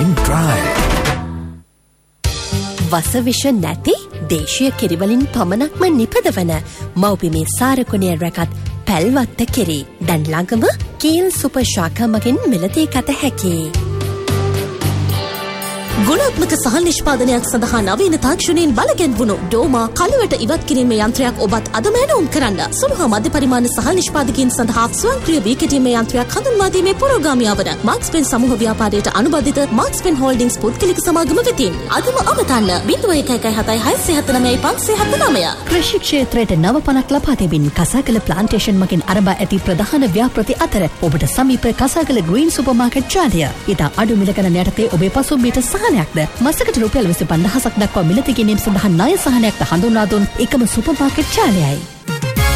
Marine Drive. වසවිෂ නැති දේශීය කිරිවලින් පමණක්ම නිපදවන මව්බිමේ සාරකුණේ රැකත් පැල්වත්ත කිරි දැන් ළඟම කීල් සුපර් ශාඛා මගින් මිලදී ගත හැකියි. ගුණාත්මක සහල් නිෂ්පාදනයක් සඳහා නවීන තාක්ෂණයෙන් බලගැන්වුණු ඩෝමා කළුවට ඉවත් කිරීමේ යන්ත්‍රයක් ඔබත් අදම ඇනවුම් කරන්න. සුළු හා මධ්‍ය පරිමාණ සහල් නිෂ්පාදකයන් සඳහා ස්වයංක්‍රීය වී කෙටීමේ යන්ත්‍රයක් හඳුන්වා දීමේ පුරෝගාමියා වන මාක්ස්පෙන් සමූහ ව්‍යාපාරයට අනුබද්ධිත මාක්ස්පෙන් හෝල්ඩින්ග්ස් පුද්ගලික සමාගම වෙතින් අදම අමතන්න 01177579. කෘෂි ක්ෂේත්‍රයට නව පණක් ලබා දෙමින් කසාකල ප්ලාන්ටේෂන් මගින් අරඹා ඇති ප්‍රධාන ව්‍යාපෘති අතර ඔබට සමීප කසාකල ග්‍රීන් සුපර් මාකට් ජාලය. ඉතා අඩු මිල ගණන් යටතේ ඔබේ පසුම්බියට සහනයක්ද මසකට රුපියල් 25000ක් දක්වා මිලදී ගැනීම සඳහා ණය සහනයක්ද හඳුන්වා දුන් එකම සුපර් මාකට් ජාලයයි.